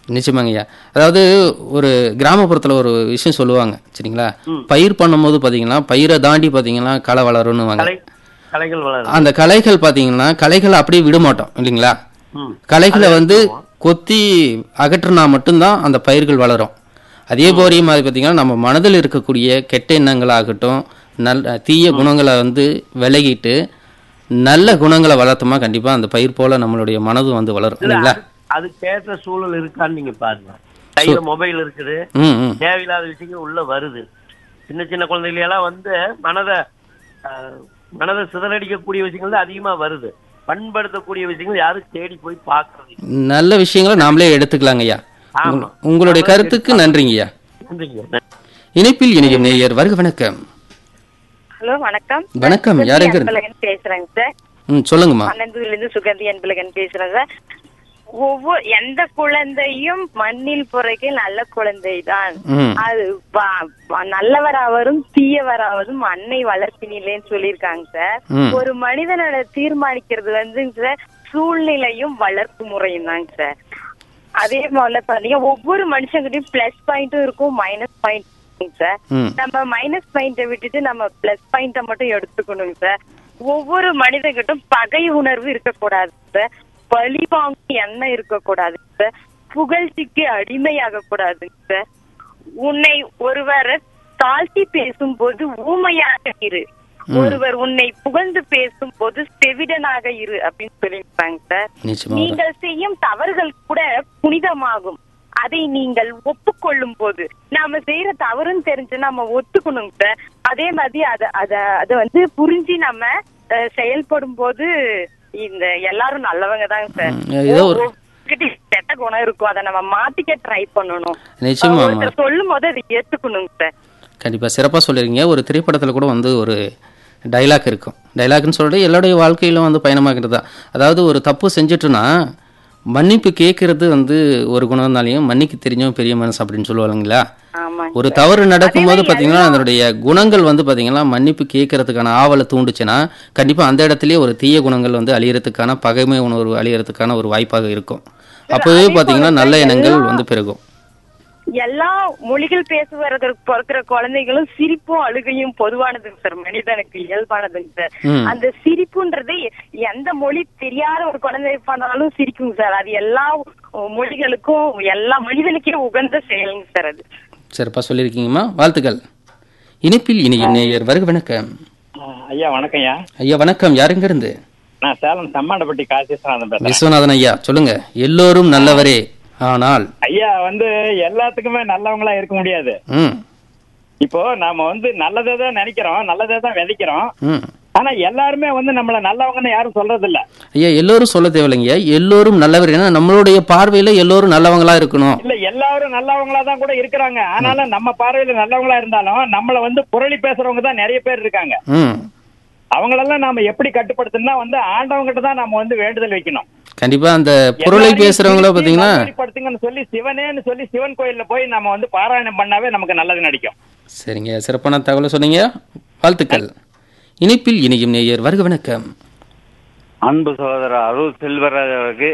நிச்சயமாங்கய்யா. அதாவது ஒரு கிராமப்புறத்தில் ஒரு விஷயம் சொல்லுவாங்க சரிங்களா, பயிர் பண்ணும்போது பார்த்தீங்கன்னா பயிரை தாண்டி பார்த்தீங்கன்னா களை வளரும்னுவாங்க. கலைகள் வளரும். அந்த களைகள் பார்த்தீங்கன்னா களைகளை அப்படியே விட மாட்டோம் இல்லைங்களா, களைகளை வந்து கொத்தி அகற்றினா மட்டும்தான் அந்த பயிர்கள் வளரும். அதே போல மாதிரி பார்த்தீங்கன்னா நம்ம மனதில் இருக்கக்கூடிய கெட்ட எண்ணங்களாகட்டும் தீய குணங்களை வந்து விலகிட்டு நல்ல குணங்களை வளர்த்தோமா கண்டிப்பாக அந்த பயிர் போல நம்மளுடைய மனது வந்து வளரும் இல்லைங்களா. அதுக்கேற்ற சூழல் இருக்கான்னு நீங்க பாருங்க. கையில மொபைல் இருக்குது, தேவையில்லாத விஷயங்கள் உள்ள வருது. சின்ன சின்ன குழந்தைகளெல்லாம் வந்து மனதை சிதறடிக்கக்கூடிய விஷயங்கள் தான் அதிகமா வருது. பண்படுத்தக்கூடிய விஷயங்கள் யாரும் தேடி போய் பார்க்கறது. நல்ல விஷயங்களை நாமளே எடுத்துக்கலாங்க ஐயா. உங்களுடைய கருத்துக்கு நன்றிங்கய்யா. நன்றிங்க. இணைப்பில் இணையும் நேயர் வருக. வணக்கம். ஹலோ வணக்கம். வணக்கம். யாருங்க பேசுறேங்க சார். சொல்லுங்கம்மா. அனந்தூர்லேருந்து சுகந்தி அன்பழகன் பேசுறேன் சார். எந்த குழந்தையும் மண்ணில் பிறகு நல்ல குழந்தை தான். அது நல்லவராவதும் தீயவராவதும் அன்னை வளர்ப்பினிலேன்னு சொல்லியிருக்காங்க சார். ஒரு மனிதனோட தீர்மானிக்கிறது வந்து சார் சூழ்நிலையும் வளர்ப்பு முறையும் தாங்க சார். அதே போல பாத்தீங்கன்னா ஒவ்வொரு மனுஷங்கிட்டையும் பிளஸ் பாயிண்ட்டும் இருக்கும், மைனஸ் பாயிண்ட் சார். நம்ம மைனஸ் பாயிண்ட விட்டுட்டு நம்ம பிளஸ் பாயிண்ட மட்டும் எடுத்துக்கணுங்க சார். ஒவ்வொரு மனிதகிட்டும் பகை உணர்வு இருக்கக்கூடாது சார். பழி வாங்கும் எண்ணம் இருக்கக்கூடாது சார். புகழ்ச்சிக்கு அடிமையாக கூடாதுங்க சார். உன்னை ஒருவர் தாழ்த்தி பேசும் போது ஊமையாக இரு, ஒருவர் உன்னை புகழ்ந்து பேசும் போது செவிடனாக இரு அப்படின்னு சொல்லியிருப்பாங்க சார். நீங்கள் செய்யும் தவறுகள் கூட புனிதமாகும். அதை நீங்கள் ஒப்புக்கொள்ளும் போது நாம செய்யற தவறுன்னு தெரிஞ்சு நம்ம ஒத்துக்கணுங்க சார். அதே மாதிரி அத வந்து புரிஞ்சு நம்ம செயல்படும் போது இந்த எல்லாரும் நல்லவங்க தாங்க சார். கெட்ட குணம் இருக்கும், அதை நம்ம மாத்திக்க ட்ரை பண்ணணும். சொல்லும் போது அதை ஏத்துக்கணுங்க சார். கண்டிப்பா சிறப்பா சொல்லிருக்கீங்க. ஒரு திரைப்படத்துல கூட வந்து ஒரு டைலாக் இருக்கும். டைலாக்னு சொல்லிட்டு எல்லாருடைய வாழ்க்கையிலும் வந்து பயணமாகிறது தான். அதாவது ஒரு தப்பு செஞ்சுட்டுனா மன்னிப்பு கேட்கறது வந்து ஒரு குணம்னாலையும் மன்னிக்கு தெரிஞ்சவன் பெரிய மனசு அப்படின்னு சொல்லுவாங்களா. ஒரு தவறு நடக்கும்போது பார்த்தீங்கன்னா அதனுடைய குணங்கள் வந்து பார்த்தீங்கன்னா மன்னிப்பு கேட்கறதுக்கான ஆவலை தூண்டுச்சுன்னா கண்டிப்பாக அந்த இடத்துலயே ஒரு தீய குணங்கள் வந்து அழியறதுக்கான பகைமை உணர்வு அழியறதுக்கான ஒரு வாய்ப்பாக இருக்கும். அப்போவே பார்த்தீங்கன்னா நல்ல எண்ணங்கள் வந்து பெருகும். எல்லா மொழிகள் பேசுவதற்கு பிறக்கிற குழந்தைகளும் சிரிப்பும் அழுகையும் பொதுவானதுங்க சார், மனிதனுக்கு இயல்பானதுங்க சார். அந்த சிரிப்புன்றது எந்த மொழி தெரியாத ஒரு குழந்தை பண்ணாலும் சிரிக்குங்க சார். அது எல்லா மொழிகளுக்கும் எல்லா மனிதனுக்கே உகந்த செயலுங்க சார். அது சிறப்பா சொல்லியிருக்கீங்கம்மா, வாழ்த்துக்கள். இனிப்பில் இனிய நேயர் வருக. வணக்கம் ஐயா. வணக்கம் ஐயா. ஐயா வணக்கம். யாருங்க இருந்து? நான் சேலம் சம்மாண்டப்பட்டி காசிஸ்வநாதன். விஸ்வநாதன் ஐயா சொல்லுங்க. எல்லோரும் நல்லவரே, ஆனால் ஐயா வந்து எல்லாத்துக்குமே நல்லவங்களா இருக்க முடியாது. இப்போ நாம வந்து நல்லதே தான் நினைக்கிறோம், நல்லதே தான் விதைக்கிறோம். ஆனா எல்லாருமே வந்து நம்மள நல்லவங்கன்னு யாரும் சொல்றது இல்ல. ஐயா எல்லோரும் சொல்ல தேவையில்லைங்க. எல்லோரும் நல்லவர், ஏன்னா நம்மளுடைய பார்வையில எல்லோரும் நல்லவங்களா இருக்கணும். இல்ல எல்லாரும் நல்லவங்களா தான் கூட இருக்கிறாங்க. ஆனாலும் நம்ம பார்வையில நல்லவங்களா இருந்தாலும் நம்மள வந்து புரளி பேசுறவங்க தான் நிறைய பேர் இருக்காங்க. அவங்களெல்லாம் நாம எப்படி கட்டுப்படுத்தணும்னா வந்து ஆண்டவங்கிட்ட தான் நாம வந்து வேண்டுதல் வைக்கணும். கண்டிப்பா அந்த பொருளை பேசுறவங்கள பாத்தீங்கன்னா சொல்லி சிவனேன்னு சொல்லி சிவன் கோயில்ல போய் நம்ம வந்து பாராயணம் பண்ணாவே நமக்கு நல்லது நடிக்கும். சரிங்க, சிறப்பான தகவலை சொன்னீங்க, வாழ்த்துக்கள். இனிப்பில் இனியும் நேயர் வருக. வணக்கம். அன்பு சகோதரர் அருள் செல்வராஜ் அவருக்கு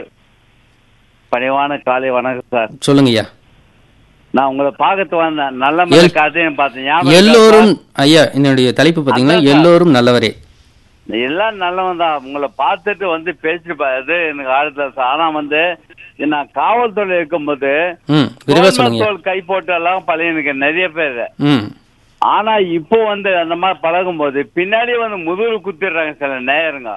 பணிவான காலை வணக்கம் சார். சொல்லுங்கய்யா. நான் உங்களை பார்க்கறது வந்தேன், நல்ல மாதிரி காத்துன்னு பார்த்தேன். எல்லோரும் ஐயா என்னுடைய தலைப்பு பாத்தீங்கன்னா எல்லோரும் நல்லவரே. எல்லாம் நல்லவன் தான். உங்களை பார்த்துட்டு வந்து பேசிட்டு பாது எனக்கு ஆறுதல். ஆனா வந்து நான் காவல்துறை இருக்கும்போது கை போட்டு எல்லாம் பழைய நிறைய பேரு. ஆனா இப்போ வந்து அந்த மாதிரி பழகும் போது பின்னாடி வந்து முதுகு குத்திடுறாங்க சில நேயருங்க.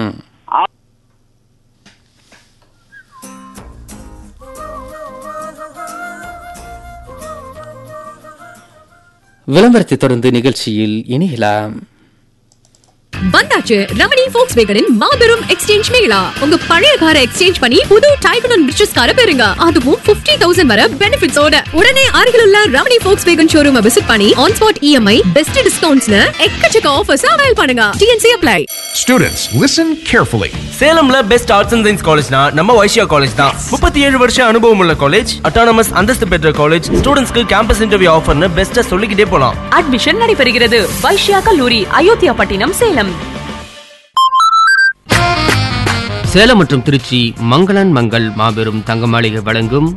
விளம்பரத்தை தொடர்ந்து நிகழ்ச்சியில் இணையலாம். வந்தாச்சு ரமணி Volkswagenன் மாபெரும் எக்ஸ்சேஞ்ச் மேளா. உங்க பழைய காரை எக்ஸ்சேஞ்ச் பண்ணி புது டைப் அண்ட் ரிச்சஸ் காரை பெறுங்க. அதுவும் 50,000 வரை பெனிஃபிட்ஸோட. உடனே அருகில் உள்ள ரமணி Volkswagen ஷோரூமை விசிட் பண்ணி ஆன் ஸ்பாட் EMI பெஸ்ட் டிஸ்கவுண்ட்ஸ்ல எக்கச்சக்க ஆஃபர்ஸ் அவைல் பண்ணுங்க. TNC apply. Students, listen carefully. சேலம்ல best arts and science காலேஜ்னா நம்ம வைஷ்யா காலேஜ் தான். 37 வருஷ அனுபவம் உள்ள காலேஜ், அட்டானமஸ் அந்தஸ்து பெற்ற காலேஜ், ஸ்டூடண்ட்ஸ்க்கு கேம்பஸ் இன்டர்வியூ ஆஃபர்னு பெஸ்ட்டா சொல்லிக்கிட்டே போலாம். அட்மிஷன் நடைபெறுகிறது. வைஷ்யா கல்லூரி, அயோத்தியா பட்டினம், சேலம். சேலம் மற்றும் திருச்சி மங்களன் மங்கள் மாபெரும் தங்க மாளிகை வழங்கும்